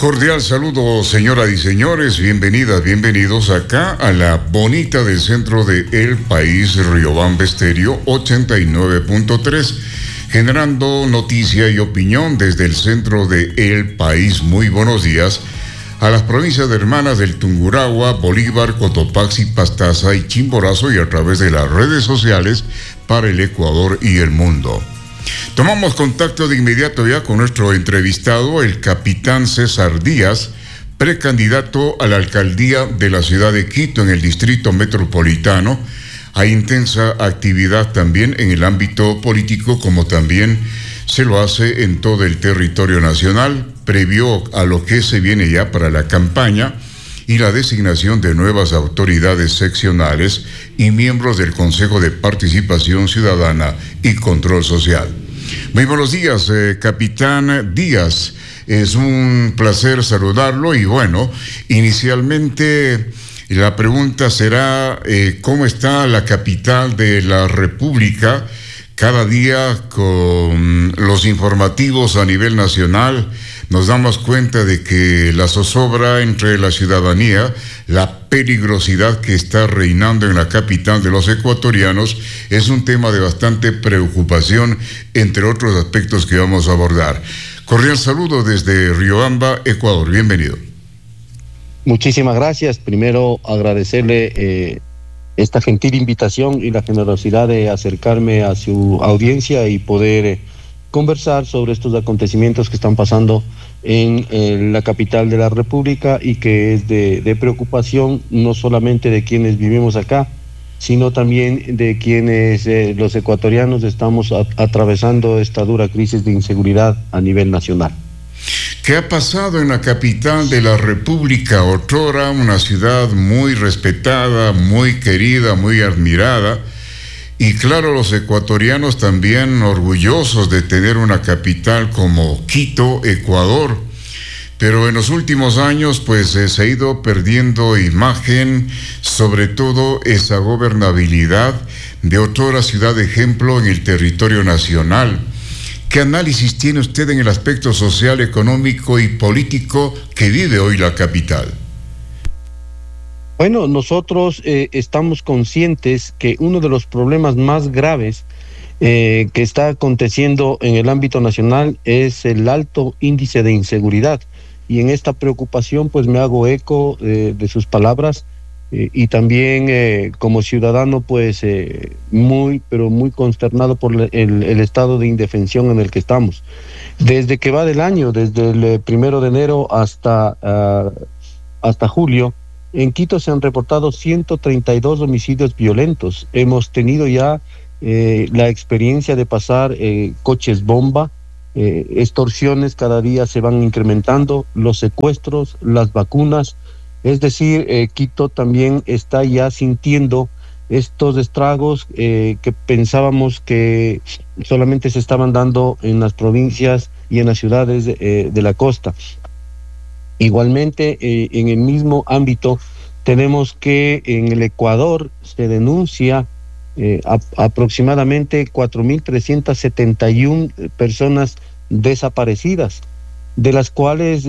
Cordial saludo, señoras y señores, bienvenidas, bienvenidos acá a la bonita del centro de El País, Riobamba Estéreo 89.3, generando noticia y opinión desde el centro de El País. Muy buenos días a las provincias de hermanas del Tungurahua, Bolívar, Cotopaxi, Pastaza y Chimborazo, y a través de las redes sociales para el Ecuador y el mundo. Tomamos contacto de inmediato ya con nuestro entrevistado, el capitán César Díaz, precandidato a la alcaldía de la ciudad de Quito en el distrito metropolitano. Hay intensa actividad también en el ámbito político, como también se lo hace en todo el territorio nacional, previo a lo que se viene ya para la campaña y la designación de nuevas autoridades seccionales y miembros del Consejo de Participación Ciudadana y Control Social. Muy buenos días, capitán Díaz. Es un placer saludarlo y bueno, inicialmente la pregunta será ¿cómo está la capital de la República? Cada día con los informativos a nivel nacional nos damos cuenta de que la zozobra entre la ciudadanía, la peligrosidad que está reinando en la capital de los ecuatorianos es un tema de bastante preocupación, entre otros aspectos que vamos a abordar. Cordial saludo desde Riobamba, Ecuador. Bienvenido. Muchísimas gracias. Primero agradecerle esta gentil invitación y la generosidad de acercarme a su audiencia y poder conversar sobre estos acontecimientos que están pasando en la capital de la República y que es de preocupación no solamente de quienes vivimos acá, sino también de quienes los ecuatorianos estamos atravesando esta dura crisis de inseguridad a nivel nacional. ¿Qué ha pasado en la capital de la República? Otrora una ciudad muy respetada, muy querida, muy admirada. Y claro, los ecuatorianos también orgullosos de tener una capital como Quito, Ecuador. Pero en los últimos años, pues se ha ido perdiendo imagen, sobre todo esa gobernabilidad de otrora ciudad de ejemplo en el territorio nacional. ¿Qué análisis tiene usted en el aspecto social, económico y político que vive hoy la capital? Bueno, nosotros estamos conscientes que uno de los problemas más graves que está aconteciendo en el ámbito nacional es el alto índice de inseguridad. Y en esta preocupación pues me hago eco de sus palabras y también como ciudadano pues muy consternado por el estado de indefensión en el que estamos. Desde que va del año, desde el 1 de enero hasta julio, en Quito se han reportado 132 homicidios violentos. Hemos tenido ya la experiencia de pasar coches bomba, extorsiones cada día se van incrementando, los secuestros, las vacunas. Es decir, Quito también está ya sintiendo estos estragos que pensábamos que solamente se estaban dando en las provincias y en las ciudades de la costa. Igualmente, en el mismo ámbito, tenemos que en el Ecuador se denuncia aproximadamente 4.371 personas desaparecidas, de las cuales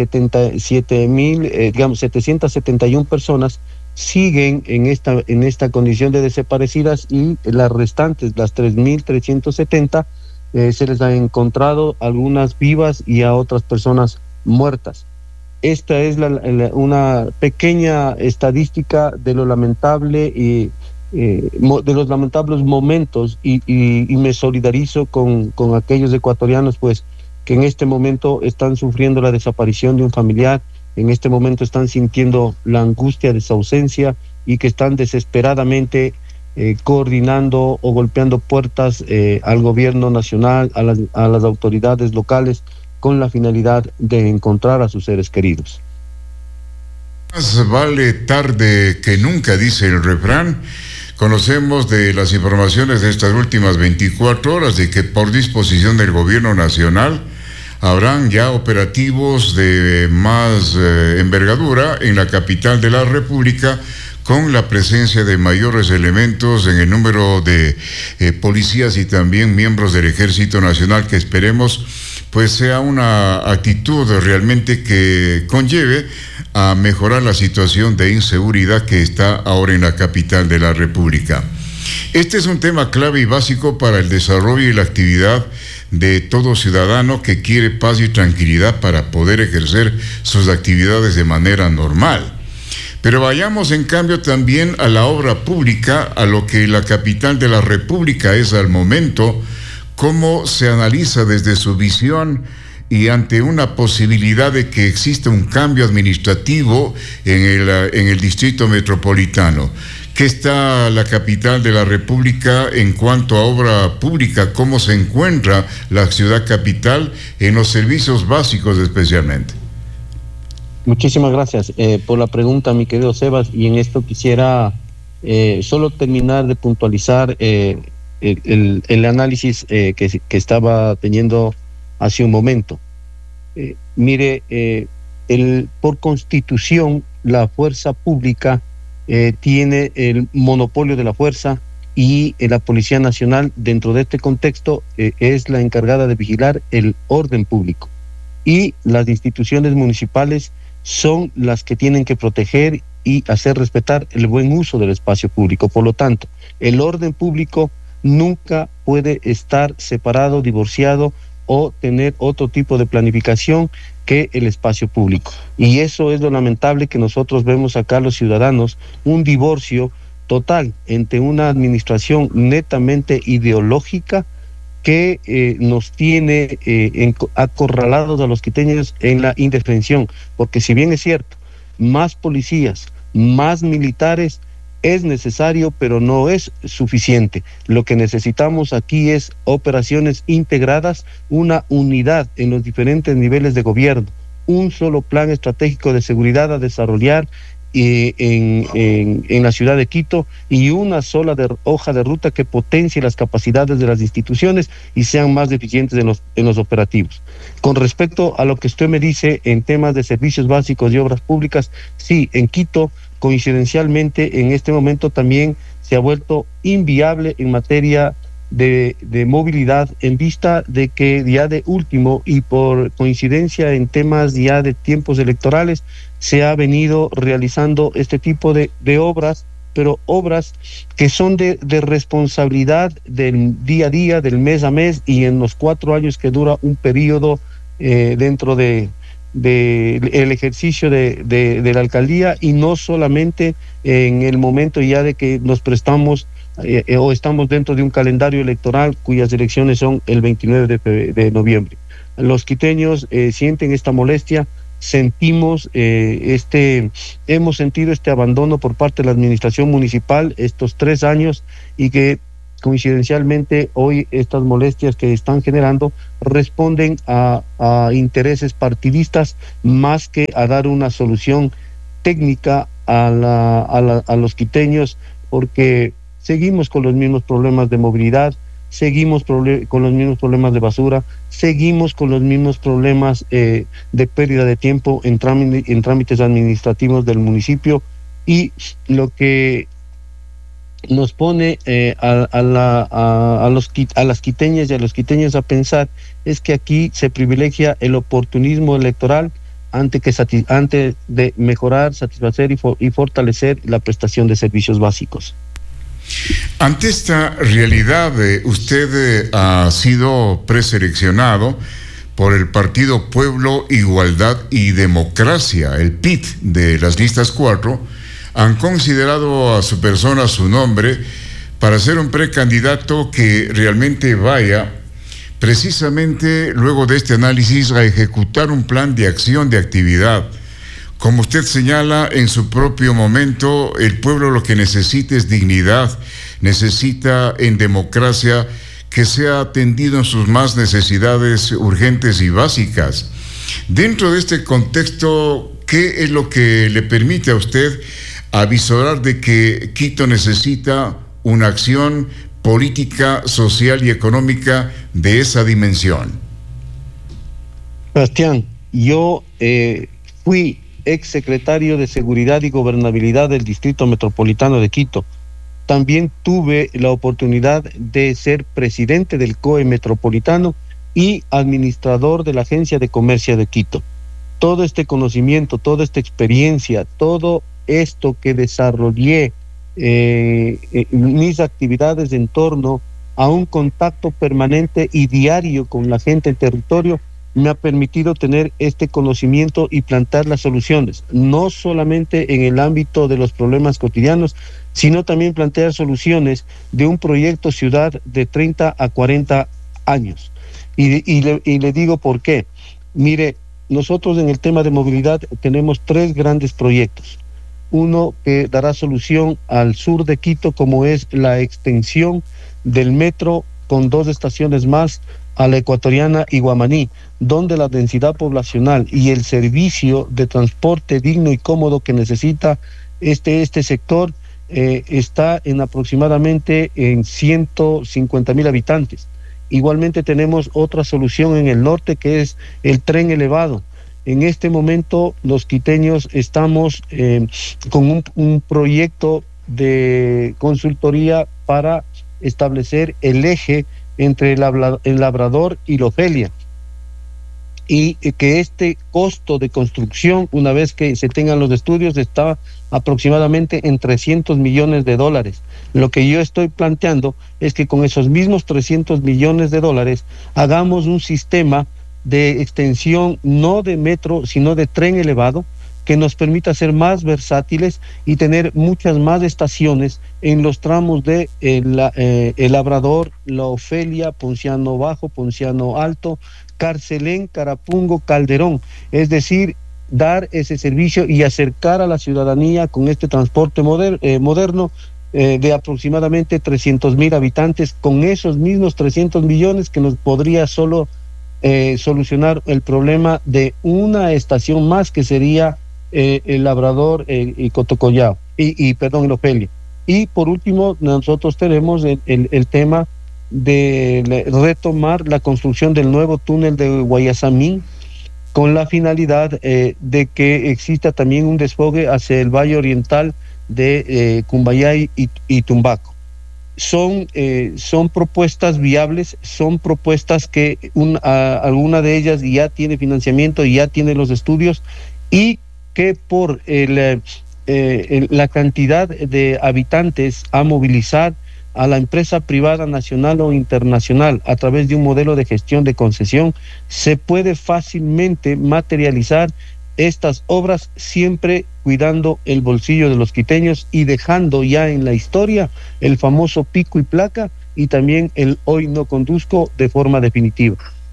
771 personas siguen en esta condición de desaparecidas y las restantes, las 3.370, se les ha encontrado algunas vivas y a otras personas muertas. Esta es una pequeña estadística de lo lamentable y de los lamentables momentos y me solidarizo con aquellos ecuatorianos pues que en este momento están sufriendo la desaparición de un familiar, en este momento están sintiendo la angustia de su ausencia y que están desesperadamente coordinando o golpeando puertas al gobierno nacional, a las autoridades locales, con la finalidad de encontrar a sus seres queridos. Más vale tarde que nunca, dice el refrán. Conocemos de las informaciones de estas últimas 24 horas de que por disposición del gobierno nacional habrán ya operativos de más envergadura en la capital de la República, con la presencia de mayores elementos en el número de policías y también miembros del Ejército Nacional, que esperemos pues sea una actitud realmente que conlleve a mejorar la situación de inseguridad que está ahora en la capital de la República. Este es un tema clave y básico para el desarrollo y la actividad de todo ciudadano que quiere paz y tranquilidad para poder ejercer sus actividades de manera normal. Pero vayamos en cambio también a la obra pública, a lo que la capital de la República es al momento, cómo se analiza desde su visión y ante una posibilidad de que exista un cambio administrativo en el distrito metropolitano. ¿Qué está la capital de la República en cuanto a obra pública? ¿Cómo se encuentra la ciudad capital en los servicios básicos especialmente? Muchísimas gracias por la pregunta, mi querido Sebas, y en esto quisiera solo terminar de puntualizar el análisis que estaba teniendo hace un momento. Mire, por constitución, la fuerza pública tiene el monopolio de la fuerza y la Policía Nacional, dentro de este contexto, es la encargada de vigilar el orden público. Y las instituciones municipales son las que tienen que proteger y hacer respetar el buen uso del espacio público. Por lo tanto, el orden público nunca puede estar separado, divorciado o tener otro tipo de planificación que el espacio público. Y eso es lo lamentable que nosotros vemos acá los ciudadanos, un divorcio total entre una administración netamente ideológica que nos tiene acorralados a los quiteños en la indefensión, porque si bien es cierto, más policías, más militares es necesario, pero no es suficiente. Lo que necesitamos aquí es operaciones integradas, una unidad en los diferentes niveles de gobierno, un solo plan estratégico de seguridad a desarrollar en la ciudad de Quito y una sola hoja de ruta que potencie las capacidades de las instituciones y sean más eficientes en los operativos. Con respecto a lo que usted me dice en temas de servicios básicos y obras públicas, sí, en Quito, coincidencialmente, en este momento también se ha vuelto inviable en materia de movilidad, en vista de que ya de último y por coincidencia en temas ya de tiempos electorales se ha venido realizando este tipo de obras, pero obras que son de responsabilidad del día a día, del mes a mes y en los 4 años que dura un periodo dentro del ejercicio de la alcaldía, y no solamente en el momento ya de que nos prestamos o estamos dentro de un calendario electoral cuyas elecciones son el 29 de noviembre. Los quiteños sienten esta molestia, hemos sentido este abandono por parte de la administración municipal estos 3 años, y que coincidencialmente hoy estas molestias que están generando responden a intereses partidistas más que a dar una solución técnica a los quiteños, porque seguimos con los mismos problemas de movilidad, seguimos con los mismos problemas de basura, seguimos con los mismos problemas de pérdida de tiempo en trámites administrativos del municipio, y lo que nos pone a las quiteñas y a los quiteños a pensar es que aquí se privilegia el oportunismo electoral antes de mejorar, satisfacer y fortalecer la prestación de servicios básicos. Ante esta realidad, usted ha sido preseleccionado por el Partido Pueblo, Igualdad y Democracia, el PID, de las listas 4. Han considerado a su persona, a su nombre, para ser un precandidato que realmente vaya, precisamente luego de este análisis, a ejecutar un plan de acción, de actividad. Como usted señala en su propio momento, el pueblo lo que necesita es dignidad, necesita en democracia que sea atendido en sus más necesidades urgentes y básicas. Dentro de este contexto, ¿qué es lo que le permite a usted avisorar de que Quito necesita una acción política, social y económica de esa dimensión? Sebastián, yo fui exsecretario de Seguridad y Gobernabilidad del Distrito Metropolitano de Quito. También tuve la oportunidad de ser presidente del COE Metropolitano y administrador de la Agencia de Comercio de Quito. Todo este conocimiento, toda esta experiencia, todo esto que desarrollé, mis actividades en torno a un contacto permanente y diario con la gente del territorio, me ha permitido tener este conocimiento y plantear las soluciones, no solamente en el ámbito de los problemas cotidianos, sino también plantear soluciones de un proyecto ciudad de 30 a 40 años. Y le digo por qué. Mire, nosotros en el tema de movilidad tenemos 3 grandes proyectos. Uno que dará solución al sur de Quito, como es la extensión del metro con 2 estaciones más a la ecuatoriana y Guamaní, donde la densidad poblacional y el servicio de transporte digno y cómodo que necesita este sector está en aproximadamente en 150,000 habitantes. Igualmente tenemos otra solución en el norte, que es el tren elevado. En este momento los quiteños estamos con un proyecto de consultoría para establecer el eje entre el Labrador y la Ofelia, y que este costo de construcción, una vez que se tengan los estudios, está aproximadamente en $300 millones. Lo que yo estoy planteando es que con esos mismos $300 millones hagamos un sistema de extensión no de metro, sino de tren elevado, que nos permita ser más versátiles y tener muchas más estaciones en los tramos de el Labrador, la Ofelia, Ponciano Bajo, Ponciano Alto, Carcelén, Carapungo, Calderón. Es decir, dar ese servicio y acercar a la ciudadanía con este transporte moderno de aproximadamente 300,000 habitantes, con esos mismos 300 millones que nos podría solo solucionar el problema de una estación más, que sería el Labrador y Cotocollao, el Ofelia. Y por último, nosotros tenemos el tema de retomar la construcción del nuevo túnel de Guayasamín, con la finalidad de que exista también un desfogue hacia el valle oriental de Cumbayay y Tumbaco. Son propuestas viables, son propuestas que alguna de ellas ya tiene financiamiento y ya tiene los estudios, y que por la cantidad de habitantes a movilizar a la empresa privada nacional o internacional a través de un modelo de gestión de concesión, se puede fácilmente materializar estas obras, siempre cuidando el bolsillo de los quiteños y dejando ya en la historia el famoso pico y placa, y también el hoy no conduzco de forma definitiva.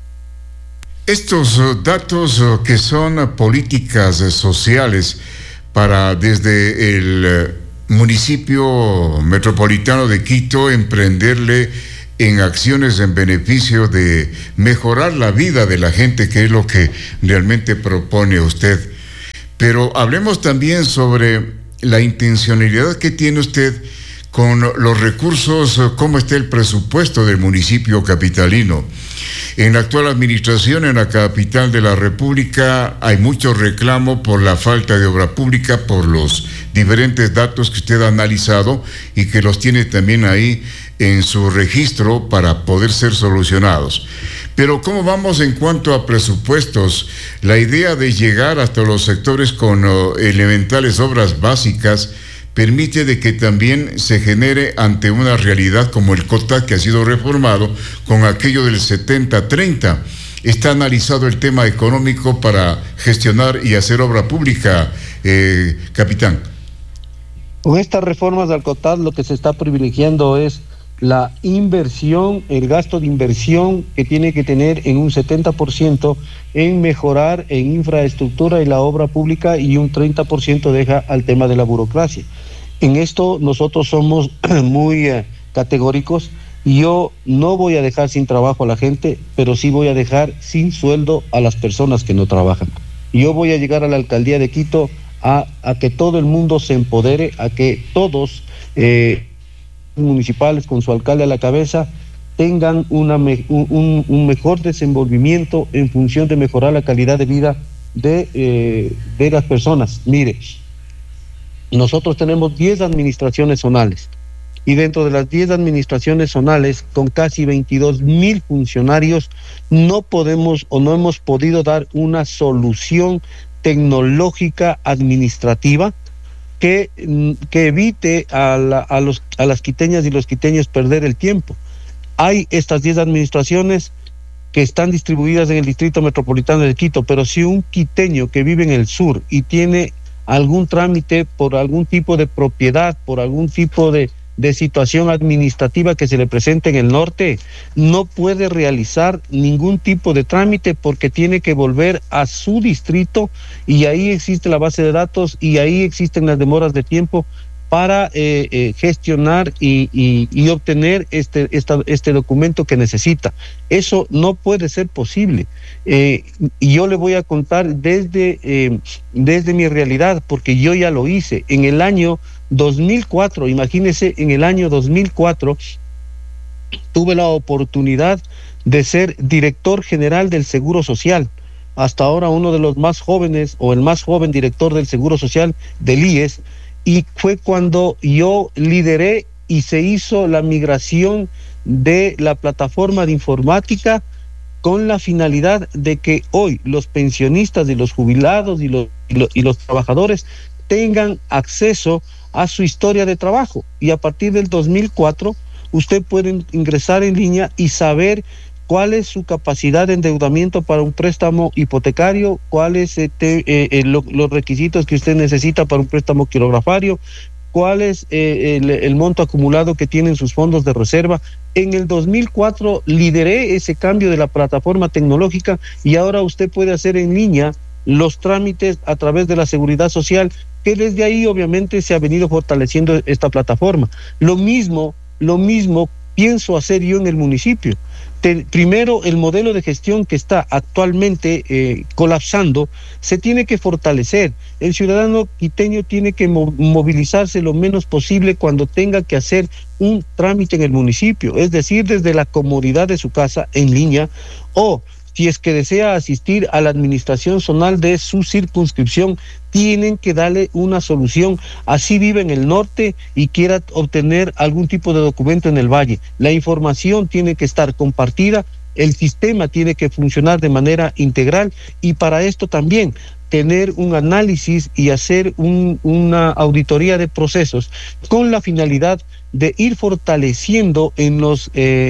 Estos datos que son políticas sociales para desde el municipio metropolitano de Quito emprenderle en acciones en beneficio de mejorar la vida de la gente, que es lo que realmente propone usted. Pero hablemos también sobre la intencionalidad que tiene usted con los recursos, cómo está el presupuesto del municipio capitalino. En la actual administración, en la capital de la República, hay mucho reclamo por la falta de obra pública, por los diferentes datos que usted ha analizado y que los tiene también ahí en su registro para poder ser solucionados. Pero ¿cómo vamos en cuanto a presupuestos? La idea de llegar hasta los sectores con elementales obras básicas permite de que también se genere ante una realidad como el COTA, que ha sido reformado con aquello del 70-30. Está analizado el tema económico para gestionar y hacer obra pública, capitán. Con estas reformas al COTAD lo que se está privilegiando es la inversión, el gasto de inversión que tiene que tener en un 70% en mejorar en infraestructura y la obra pública, y un 30% deja al tema de la burocracia. En esto nosotros somos muy categóricos. Yo no voy a dejar sin trabajo a la gente, pero sí voy a dejar sin sueldo a las personas que no trabajan. Yo voy a llegar a la alcaldía de Quito a que todo el mundo se empodere, a que todos municipales con su alcalde a la cabeza tengan un mejor desenvolvimiento en función de mejorar la calidad de vida de las personas. Mire, nosotros tenemos 10 administraciones zonales. y dentro de las 10 administraciones zonales, con casi 22.000 funcionarios, no podemos o no hemos podido dar una solución tecnológica administrativa que evite a las quiteñas y los quiteños perder el tiempo. Hay estas 10 administraciones que están distribuidas en el Distrito Metropolitano de Quito, pero si un quiteño que vive en el sur y tiene algún trámite por algún tipo de propiedad, por algún tipo de situación administrativa que se le presente en el norte, no puede realizar ningún tipo de trámite porque tiene que volver a su distrito, y ahí existe la base de datos y ahí existen las demoras de tiempo para gestionar y obtener este documento que necesita. Eso no puede ser posible. Y yo le voy a contar desde mi realidad, porque yo ya lo hice. En el año 2004, imagínese, en el año 2004, tuve la oportunidad de ser director general del Seguro Social. Hasta ahora uno de los más jóvenes, o el más joven director del Seguro Social del IES, y fue cuando yo lideré y se hizo la migración de la plataforma de informática con la finalidad de que hoy los pensionistas y los jubilados y los trabajadores tengan acceso a su historia de trabajo. Y a partir del 2004, usted puede ingresar en línea y saber cuál es su capacidad de endeudamiento para un préstamo hipotecario, cuáles los requisitos que usted necesita para un préstamo quirografario, cuál es el monto acumulado que tienen sus fondos de reserva. En el 2004 lideré ese cambio de la plataforma tecnológica y ahora usted puede hacer en línea los trámites a través de la Seguridad Social, que desde ahí obviamente se ha venido fortaleciendo esta plataforma. Lo mismo pienso hacer yo en el municipio. Primero, el modelo de gestión que está actualmente colapsando se tiene que fortalecer. El ciudadano quiteño tiene que movilizarse lo menos posible cuando tenga que hacer un trámite en el municipio, es decir, desde la comodidad de su casa en línea, o si es que desea asistir a la administración zonal de su circunscripción, tienen que darle una solución. Así vive en el norte y quiera obtener algún tipo de documento en el valle. La información tiene que estar compartida, el sistema tiene que funcionar de manera integral, y para esto también tener un análisis y hacer una auditoría de procesos con la finalidad de ir fortaleciendo en los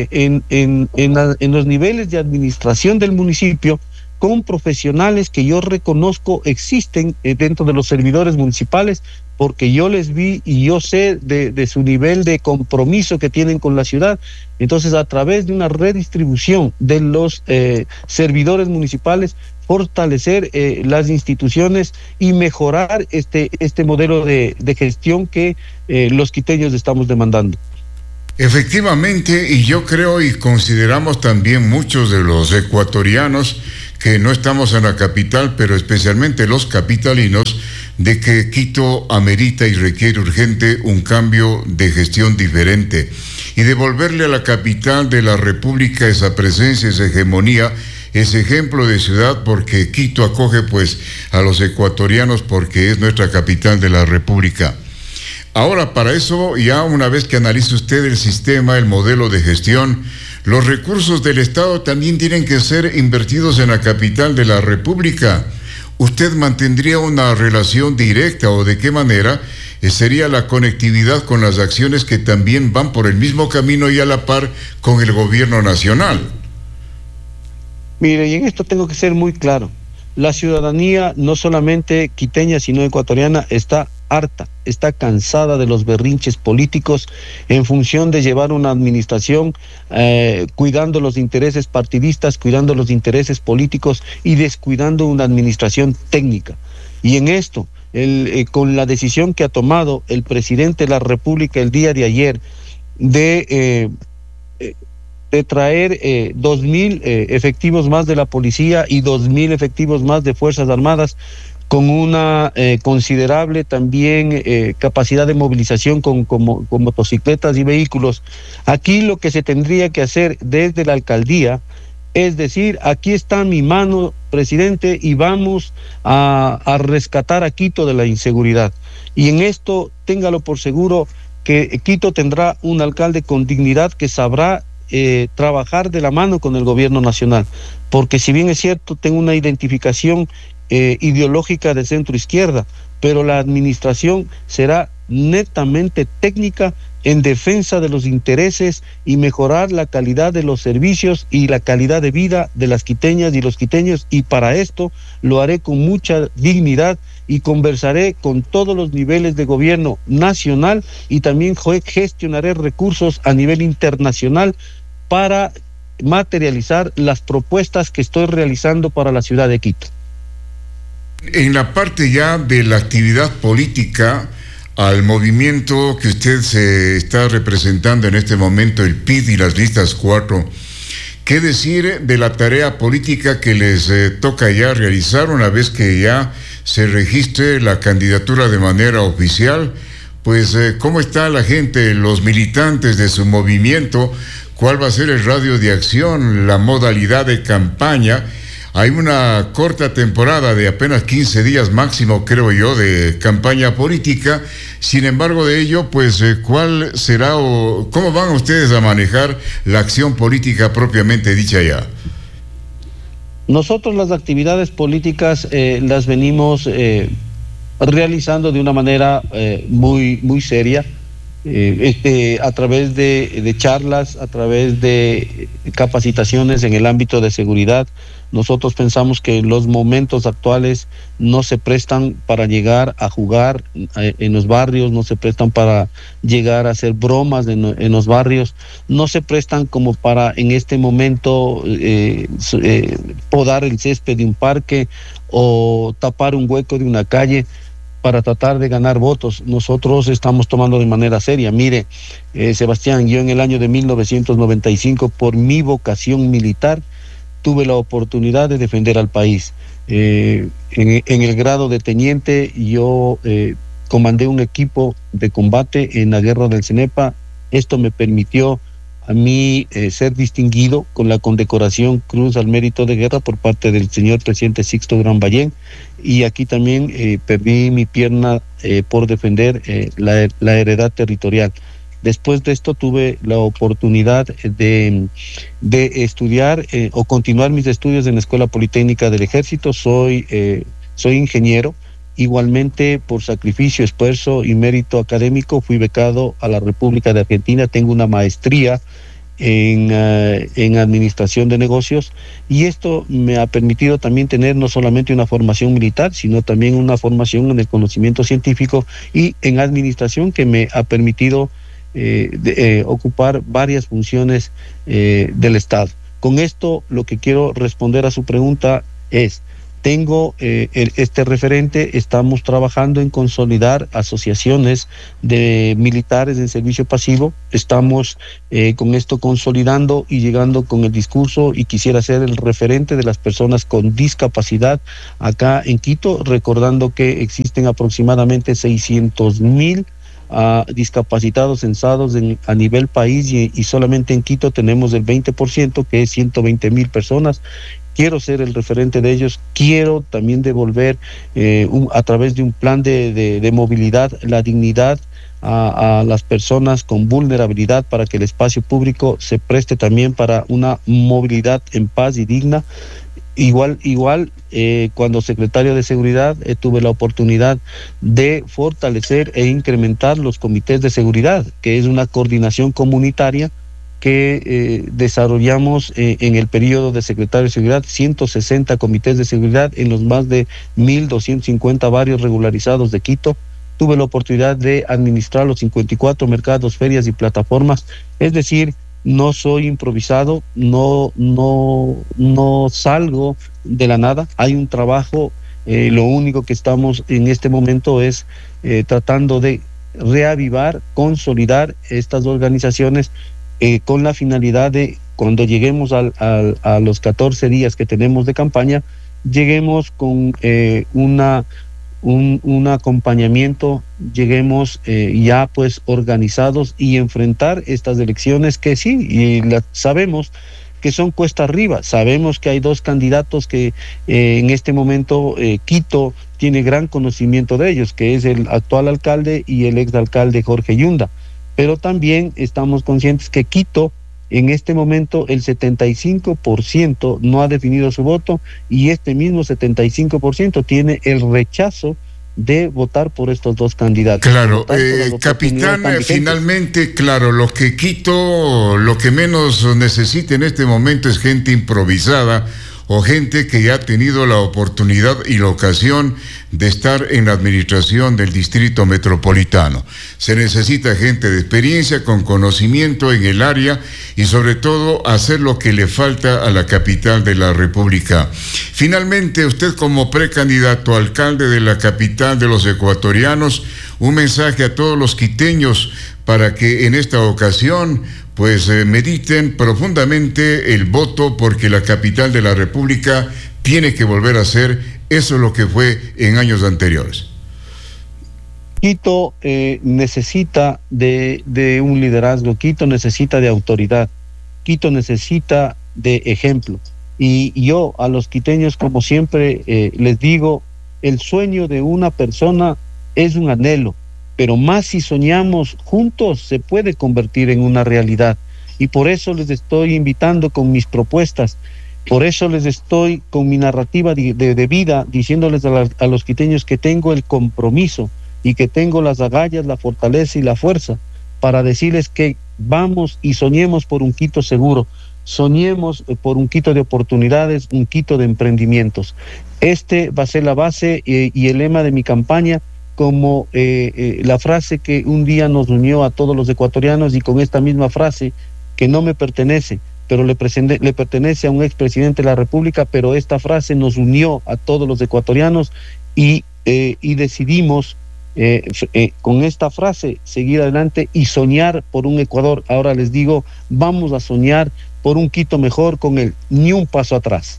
niveles de administración del municipio con profesionales que yo reconozco existen dentro de los servidores municipales, porque yo les vi y yo sé de su nivel de compromiso que tienen con la ciudad. Entonces, a través de una redistribución de los servidores municipales, fortalecer las instituciones y mejorar este modelo de gestión que los quiteños estamos demandando. Efectivamente, y yo creo y consideramos también muchos de los ecuatorianos que no estamos en la capital, pero especialmente los capitalinos, de que Quito amerita y requiere urgente un cambio de gestión diferente y devolverle a la capital de la República esa presencia, esa hegemonía, ese ejemplo de ciudad, porque Quito acoge pues a los ecuatorianos porque es nuestra capital de la República. Ahora, para eso, ya una vez que analice usted el sistema, el modelo de gestión, los recursos del Estado también tienen que ser invertidos en la capital de la República. ¿Usted mantendría una relación directa o de qué manera sería la conectividad con las acciones que también van por el mismo camino y a la par con el gobierno nacional? Mire, y en esto tengo que ser muy claro. La ciudadanía, no solamente quiteña, sino ecuatoriana, está harta, está cansada de los berrinches políticos en función de llevar una administración cuidando los intereses partidistas, cuidando los intereses políticos y descuidando una administración técnica. Y en esto, con la decisión que ha tomado el presidente de la República el día de ayer de traer 2.000 efectivos más de la policía y 2.000 efectivos más de Fuerzas Armadas, con una considerable también capacidad de movilización con motocicletas y vehículos. Aquí lo que se tendría que hacer desde la alcaldía es decir, aquí está mi mano, presidente, y vamos a rescatar a Quito de la inseguridad. Y en esto, téngalo por seguro, que Quito tendrá un alcalde con dignidad que sabrá trabajar de la mano con el gobierno nacional, porque si bien es cierto, tengo una identificación ideológica de centro izquierda, pero la administración será netamente técnica en defensa de los intereses y mejorar la calidad de los servicios y la calidad de vida de las quiteñas y los quiteños, y para esto lo haré con mucha dignidad y conversaré con todos los niveles de gobierno nacional y también gestionaré recursos a nivel internacional para materializar las propuestas que estoy realizando para la ciudad de Quito. En la parte ya de la actividad política, al movimiento que usted se está representando en este momento, el PID y las listas 4, ¿qué decir de la tarea política que les toca ya realizar una vez que ya se registre la candidatura de manera oficial? Pues, ¿cómo está la gente, los militantes de su movimiento? ¿Cuál va a ser el radio de acción, la modalidad de campaña? Hay una corta temporada de apenas 15 días máximo, creo yo, de campaña política. Sin embargo, de ello, pues, ¿cuál será o cómo van ustedes a manejar la acción política propiamente dicha ya? Nosotros las actividades políticas las venimos realizando de una manera muy seria, a través de charlas, a través de capacitaciones en el ámbito de seguridad. Nosotros pensamos que los momentos actuales no se prestan para llegar a jugar en los barrios, no se prestan para llegar a hacer bromas en los barrios, no se prestan como para en este momento podar el césped de un parque o tapar un hueco de una calle para tratar de ganar votos. Nosotros estamos tomando de manera seria. Mire, Sebastián, yo en el año de 1995, por mi vocación militar, tuve la oportunidad de defender al país. En el grado de teniente, yo comandé un equipo de combate en la guerra del Cenepa. Esto me permitió a mí ser distinguido con la condecoración Cruz al Mérito de Guerra por parte del señor presidente Sixto Gran Ballén, y aquí también perdí mi pierna por defender la heredad territorial. Después de esto tuve la oportunidad de estudiar o continuar mis estudios en la Escuela Politécnica del Ejército. Soy ingeniero. Igualmente, por sacrificio, esfuerzo y mérito académico, fui becado a la República de Argentina. Tengo una maestría en administración de negocios, y esto me ha permitido también tener no solamente una formación militar, sino también una formación en el conocimiento científico y en administración, que me ha permitido ocupar varias funciones del Estado. Con esto, lo que quiero responder a su pregunta es: tengo este referente, estamos trabajando en consolidar asociaciones de militares en servicio pasivo, estamos con esto consolidando y llegando con el discurso, y quisiera ser el referente de las personas con discapacidad acá en Quito, recordando que existen aproximadamente 600,000 discapacitados censados a nivel país, y solamente en Quito tenemos el 20%, que es 120,000 personas. Quiero ser el referente de ellos, quiero también devolver a través de un plan de movilidad la dignidad a las personas con vulnerabilidad, para que el espacio público se preste también para una movilidad en paz y digna. Igual, cuando secretario de Seguridad tuve la oportunidad de fortalecer e incrementar los comités de seguridad, que es una coordinación comunitaria que desarrollamos en el periodo de secretario de Seguridad, 160 comités de seguridad en los más de 1,250 barrios regularizados de Quito. Tuve la oportunidad de administrar los 54 mercados, ferias y plataformas. Es decir, no soy improvisado, no salgo de la nada. Hay un trabajo, lo único que estamos en este momento es tratando de reavivar, consolidar estas organizaciones, con la finalidad de, cuando lleguemos a los 14 días que tenemos de campaña, lleguemos con un acompañamiento, lleguemos ya pues organizados y enfrentar estas elecciones que sí, y sabemos que son cuesta arriba. Sabemos que hay dos candidatos que en este momento Quito tiene gran conocimiento de ellos, que es el actual alcalde y el exalcalde Jorge Yunda. pero también estamos conscientes que Quito, en este momento, el 75% no ha definido su voto, y este mismo 75% tiene el rechazo de votar por estos dos candidatos. Claro, capitán, finalmente, claro, lo que Quito, lo que menos necesita en este momento es gente improvisada o gente que ya ha tenido la oportunidad y la ocasión de estar en la administración del distrito metropolitano. Se necesita gente de experiencia, con conocimiento en el área y sobre todo hacer lo que le falta a la capital de la República. Finalmente, usted como precandidato a alcalde de la capital de los ecuatorianos, un mensaje a todos los quiteños para que en esta ocasión pues mediten profundamente el voto, porque la capital de la República tiene que volver a ser eso lo que fue en años anteriores. Quito necesita de un liderazgo, Quito necesita de autoridad, Quito necesita de ejemplo. Y yo a los quiteños, como siempre les digo, el sueño de una persona es un anhelo, pero más si soñamos juntos se puede convertir en una realidad. Y por eso les estoy invitando con mis propuestas, por eso les estoy con mi narrativa de vida, diciéndoles a los quiteños que tengo el compromiso y que tengo las agallas, la fortaleza y la fuerza para decirles que vamos y soñemos por un Quito seguro, soñemos por un Quito de oportunidades, un Quito de emprendimientos. Este va a ser la base y el lema de mi campaña, como la frase que un día nos unió a todos los ecuatorianos, y con esta misma frase que no me pertenece, pero le pertenece a un expresidente de la República, pero esta frase nos unió a todos los ecuatorianos y decidimos con esta frase seguir adelante y soñar por un Ecuador. Ahora les digo, vamos a soñar por un Quito mejor, con el ni un paso atrás.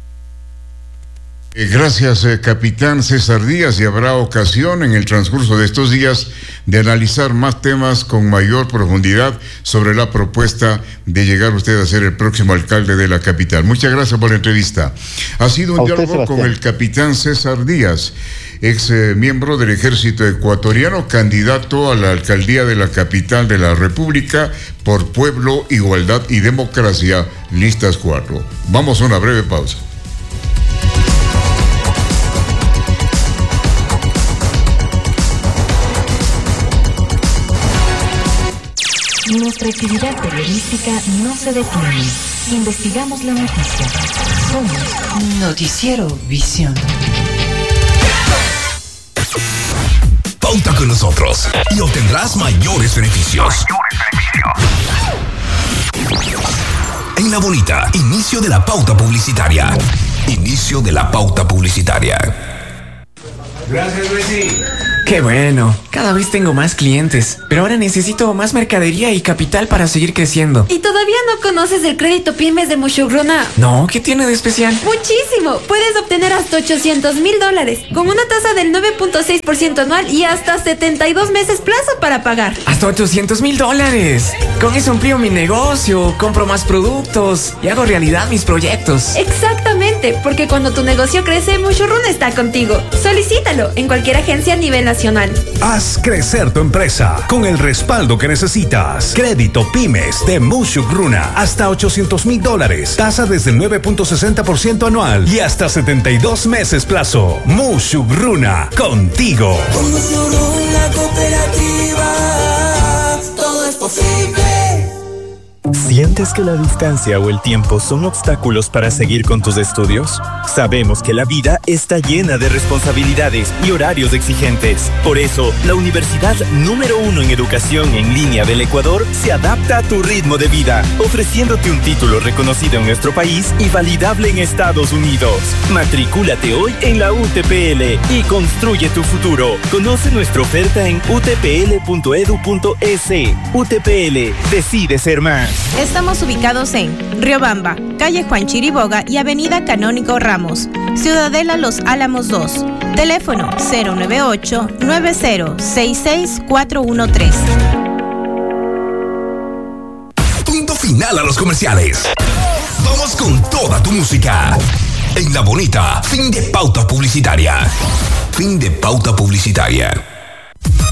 Gracias, capitán César Díaz, y habrá ocasión en el transcurso de estos días de analizar más temas con mayor profundidad sobre la propuesta de llegar usted a ser el próximo alcalde de la capital. Muchas gracias por la entrevista. Ha sido un diálogo con el capitán César Díaz, ex miembro del Ejército Ecuatoriano, candidato a la alcaldía de la capital de la República por Pueblo, Igualdad y Democracia, listas 4. Vamos a una breve pausa. Nuestra actividad periodística no se detiene. Investigamos la noticia. Somos Noticiero Visión. Pauta con nosotros y obtendrás mayores beneficios. En La Bonita, inicio de la pauta publicitaria. Inicio de la pauta publicitaria. Gracias, Messi. Qué bueno, cada vez tengo más clientes, pero ahora necesito más mercadería y capital para seguir creciendo. ¿Y todavía no conoces el crédito pymes de Mushugruna? No, ¿qué tiene de especial? Muchísimo, puedes obtener hasta $800,000 con una tasa del 9.6% anual y hasta 72 meses plazo para pagar. ¡Hasta $800,000! Con eso amplío mi negocio, compro más productos y hago realidad mis proyectos. Exactamente, porque cuando tu negocio crece, Mushugruna está contigo. Solicítalo en cualquier agencia a nivel nacional. Haz crecer tu empresa con el respaldo que necesitas. Crédito Pymes de Mushugruna, hasta $800,000, tasa desde el 9.60% anual y hasta 72 meses plazo. Mushugruna, contigo. Con Mushugruna Cooperativa, todo es posible. ¿Sientes que la distancia o el tiempo son obstáculos para seguir con tus estudios? Sabemos que la vida está llena de responsabilidades y horarios exigentes. Por eso, la universidad número 1 en educación en línea del Ecuador se adapta a tu ritmo de vida, ofreciéndote un título reconocido en nuestro país y validable en Estados Unidos. Matricúlate hoy en la UTPL y construye tu futuro. Conoce nuestra oferta en utpl.edu.es. UTPL, decide ser más. Estamos ubicados en Riobamba, calle Juan Chiriboga y avenida Canónigo Ramos, Ciudadela Los Álamos 2. Teléfono 098-9066-413. Punto final a los comerciales. Vamos con toda tu música. En La Bonita, fin de pauta publicitaria. Fin de pauta publicitaria.